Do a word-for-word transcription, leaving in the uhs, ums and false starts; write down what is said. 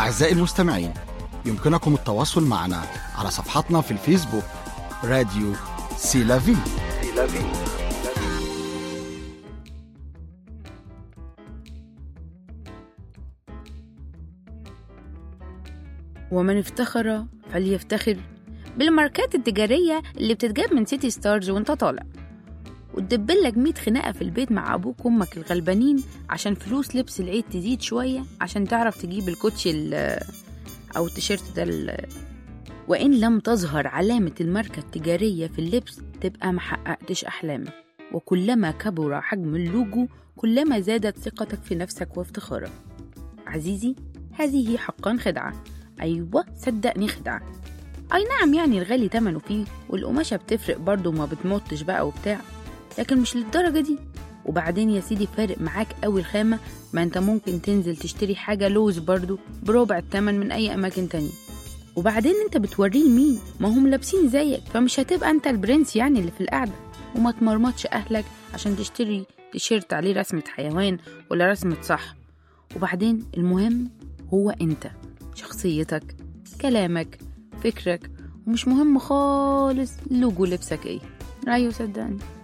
أعزائي المستمعين، يمكنكم التواصل معنا على صفحتنا في الفيسبوك راديو سيلافي. ومن افتخر فليفتخر بالماركات التجارية اللي بتتجاب من سيتي ستارز وانت طالع، وتدبلك مية خناقة في البيت مع أبوك وأمك الغلبانين عشان فلوس لبس العيد تزيد شوية عشان تعرف تجيب الكوتشي أو التيشيرت ده. وإن لم تظهر علامة الماركة التجارية في اللبس تبقى محققتش أحلامك، وكلما كبر حجم اللوجو كلما زادت ثقتك في نفسك وافتخارك. عزيزي، هذه حقا خدعة. أيوة صدقني خدعة. أي نعم، يعني الغالي تمنه فيه والقماشة بتفرق برضو وما بتموتش بقى وبتاع، لكن مش للدرجة دي. وبعدين يا سيدي فارق معاك قوي الخامة، ما انت ممكن تنزل تشتري حاجة لوز برضو بربع التمن من أي أماكن تانية. وبعدين انت بتوريه لمين؟ ما هم لابسين زيك، فمش هتبقى انت البرنس يعني اللي في القعدة. وما تمرمطش أهلك عشان تشتري تيشيرت عليه رسمة حيوان ولا رسمة صح. وبعدين المهم هو انت، شخصيتك، كلامك، فكرك، ومش مهم خالص لوجو لبسك ايه. رأيه صدقني.